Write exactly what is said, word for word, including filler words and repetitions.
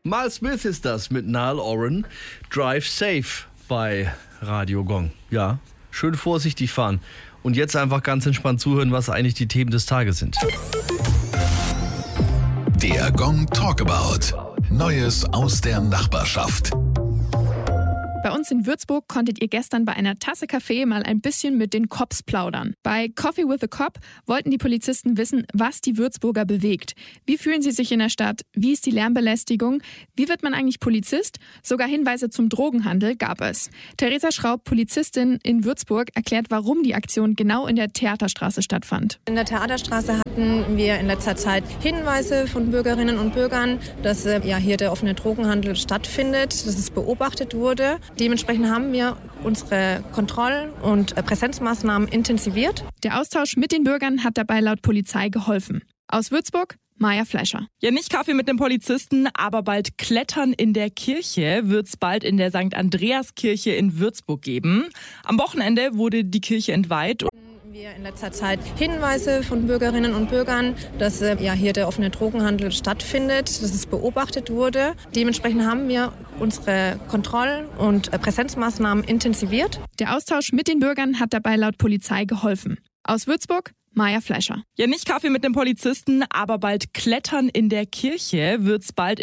Miles Smith ist das mit Niall Oren. Drive Safe bei Radio Gong. Ja, schön vorsichtig fahren. Und jetzt einfach ganz entspannt zuhören, was eigentlich die Themen des Tages sind. Der Gong Talkabout. Neues aus der Nachbarschaft. Bei uns in Würzburg konntet ihr gestern bei einer Tasse Kaffee mal ein bisschen mit den Cops plaudern. Bei Coffee with a Cop wollten die Polizisten wissen, was die Würzburger bewegt. Wie fühlen sie sich in der Stadt? Wie ist die Lärmbelästigung? Wie wird man eigentlich Polizist? Sogar Hinweise zum Drogenhandel gab es. Theresa Schraub, Polizistin in Würzburg, erklärt, warum die Aktion genau in der Theaterstraße stattfand. In der Theaterstraße hatten wir in letzter Zeit Hinweise von Bürgerinnen und Bürgern, dass äh, ja, hier der offene Drogenhandel stattfindet, dass es beobachtet wurde. Dementsprechend haben wir unsere Kontroll- und Präsenzmaßnahmen intensiviert. Der Austausch mit den Bürgern hat dabei laut Polizei geholfen. Aus Würzburg, Maja Fleischer. Ja, nicht Kaffee mit dem Polizisten, aber bald Klettern in der Kirche wird es bald in der Sankt Andreaskirche in Würzburg geben. Am Wochenende wurde die Kirche entweiht. Wir in letzter Zeit Hinweise von Bürgerinnen und Bürgern, dass äh, ja, hier der offene Drogenhandel stattfindet, dass es beobachtet wurde. Dementsprechend haben wir unsere Kontroll- und Präsenzmaßnahmen intensiviert. Der Austausch mit den Bürgern hat dabei laut Polizei geholfen. Aus Würzburg, Maja Fleischer. Ja, nicht Kaffee mit dem Polizisten, aber bald Klettern in der Kirche wird es bald